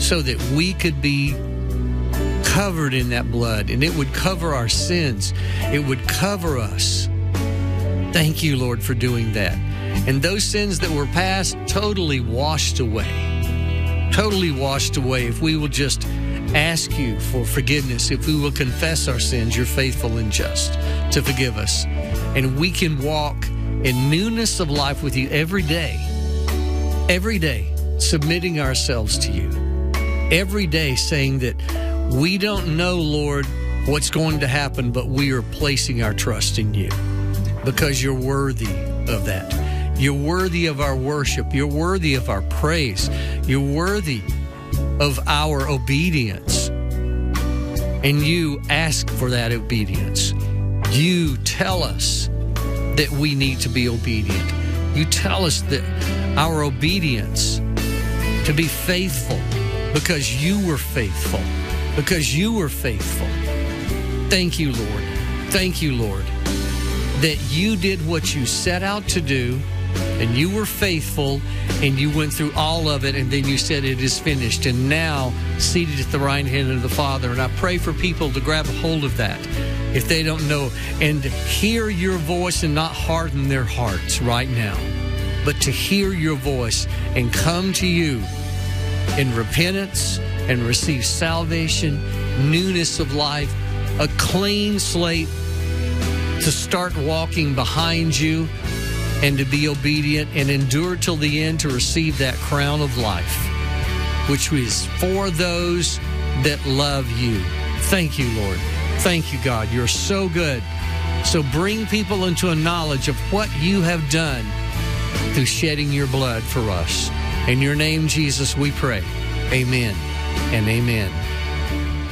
so that we could be covered in that blood, and it would cover our sins. It would cover us. Thank you, Lord, for doing that. And those sins that were past, totally washed away. Totally washed away. If we will just ask you for forgiveness, if we will confess our sins, you're faithful and just to forgive us. And we can walk in newness of life with you every day, submitting ourselves to you. Every day saying that we don't know, Lord, what's going to happen, but we are placing our trust in you because you're worthy of that. You're worthy of our worship. You're worthy of our praise. You're worthy of our obedience. And you ask for that obedience. You tell us that we need to be obedient. You tell us that our obedience to be faithful because you were faithful. Because you were faithful. Thank you, Lord. Thank you, Lord, that you did what you set out to do, and you were faithful, and you went through all of it, and then you said it is finished, and now seated at the right hand of the Father. And I pray for people to grab a hold of that if they don't know, and hear your voice and not harden their hearts right now, but to hear your voice and come to you in repentance and receive salvation, newness of life, a clean slate to start walking behind you and to be obedient and endure till the end to receive that crown of life, which is for those that love you. Thank you, Lord. Thank you, God. You're so good. So bring people into a knowledge of what you have done through shedding your blood for us. In your name, Jesus, we pray. Amen and amen.